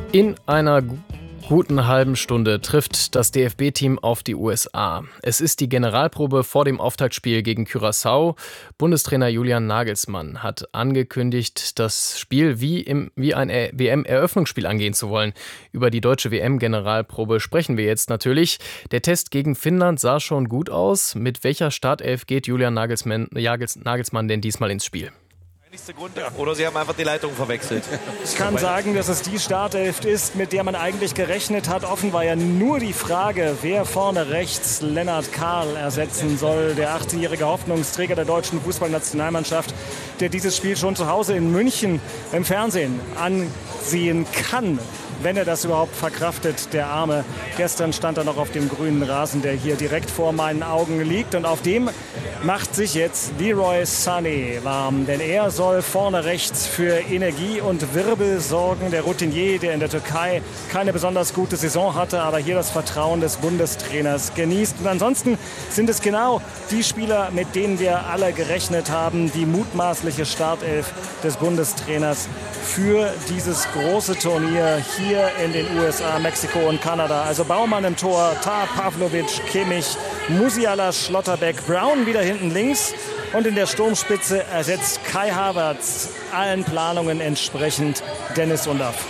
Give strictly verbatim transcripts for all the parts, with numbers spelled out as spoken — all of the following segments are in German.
In einer gu- guten halben Stunde trifft das D F B-Team auf die U S A. Es ist die Generalprobe vor dem Auftaktspiel gegen Curaçao. Bundestrainer Julian Nagelsmann hat angekündigt, das Spiel wie, im, wie ein W M-Eröffnungsspiel angehen zu wollen. Über die deutsche W M-Generalprobe sprechen wir jetzt natürlich. Der Test gegen Finnland sah schon gut aus. Mit welcher Startelf geht Julian Nagelsmann, Nagelsmann denn diesmal ins Spiel? Grund, oder Sie haben einfach die Leitung verwechselt. Ich kann sagen, dass es die Startelf ist, mit der man eigentlich gerechnet hat. Offen war ja nur die Frage, wer vorne rechts Lennart Kahl ersetzen soll. Der achtzehnjährige Hoffnungsträger der deutschen Fußballnationalmannschaft, der dieses Spiel schon zu Hause in München im Fernsehen ansehen kann, wenn er das überhaupt verkraftet, der Arme. Gestern stand er noch auf dem grünen Rasen, der hier direkt vor meinen Augen liegt. Und auf dem macht sich jetzt Leroy Sané warm. Denn er soll vorne rechts für Energie und Wirbel sorgen. Der Routinier, der in der Türkei keine besonders gute Saison hatte, aber hier das Vertrauen des Bundestrainers genießt. Und ansonsten sind es genau die Spieler, mit denen wir alle gerechnet haben. Die mutmaßliche Startelf des Bundestrainers für dieses große Turnier hier in den U S A, Mexiko und Kanada. Also Baumann im Tor, Tar, Pavlovic, Kimmich, Musiala, Schlotterbeck, Brown wieder hinten links. Und in der Sturmspitze ersetzt Kai Havertz allen Planungen entsprechend Dennis Undaff.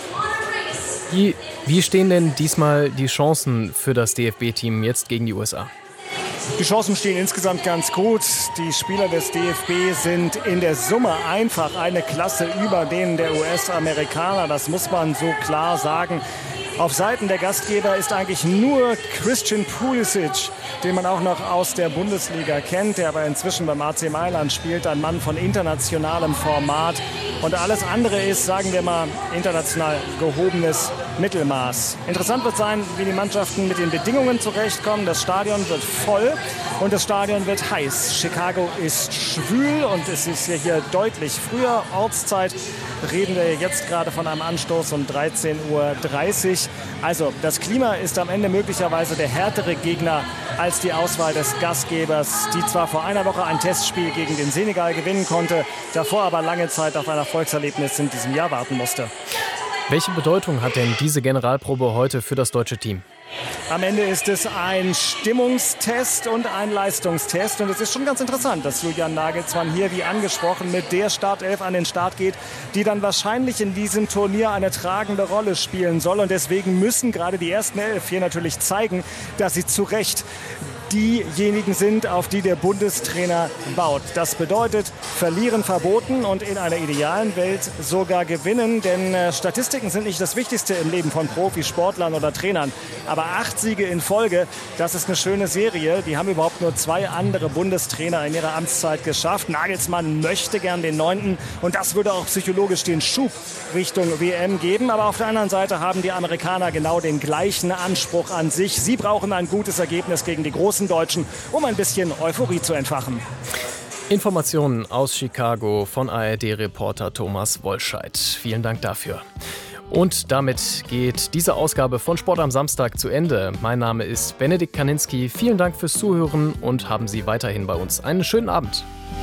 Wie, wie stehen denn diesmal die Chancen für das D F B-Team jetzt gegen die U S A? Die Chancen stehen insgesamt ganz gut. Die Spieler des D F B sind in der Summe einfach eine Klasse über denen der U S-Amerikaner. Das muss man so klar sagen. Auf Seiten der Gastgeber ist eigentlich nur Christian Pulisic, den man auch noch aus der Bundesliga kennt, der aber inzwischen beim A C Mailand spielt, ein Mann von internationalem Format. Und alles andere ist, sagen wir mal, international gehobenes Mittelmaß. Interessant wird sein, wie die Mannschaften mit den Bedingungen zurechtkommen. Das Stadion wird voll und das Stadion wird heiß. Chicago ist schwül und es ist ja hier deutlich früher Ortszeit. Reden wir jetzt gerade von einem Anstoß um dreizehn Uhr dreißig. Also das Klima ist am Ende möglicherweise der härtere Gegner als die Auswahl des Gastgebers, die zwar vor einer Woche ein Testspiel gegen den Senegal gewinnen konnte, davor aber lange Zeit auf ein Erfolgserlebnis in diesem Jahr warten musste. Welche Bedeutung hat denn diese Generalprobe heute für das deutsche Team? Am Ende ist es ein Stimmungstest und ein Leistungstest. Und es ist schon ganz interessant, dass Julian Nagelsmann hier, wie angesprochen, mit der Startelf an den Start geht, die dann wahrscheinlich in diesem Turnier eine tragende Rolle spielen soll. Und deswegen müssen gerade die ersten elf hier natürlich zeigen, dass sie zu Recht diejenigen sind, auf die der Bundestrainer baut. Das bedeutet, verlieren verboten und in einer idealen Welt sogar gewinnen, denn äh, Statistiken sind nicht das Wichtigste im Leben von Profisportlern oder Trainern. Aber acht Siege in Folge, das ist eine schöne Serie. Die haben überhaupt nur zwei andere Bundestrainer in ihrer Amtszeit geschafft. Nagelsmann möchte gern den neunten und das würde auch psychologisch den Schub Richtung W M geben. Aber auf der anderen Seite haben die Amerikaner genau den gleichen Anspruch an sich. Sie brauchen ein gutes Ergebnis gegen die großen Deutschen, um ein bisschen Euphorie zu entfachen. Informationen aus Chicago von A R D-Reporter Thomas Wollscheid. Vielen Dank dafür. Und damit geht diese Ausgabe von Sport am Samstag zu Ende. Mein Name ist Benedikt Kaninski. Vielen Dank fürs Zuhören und haben Sie weiterhin bei uns einen schönen Abend.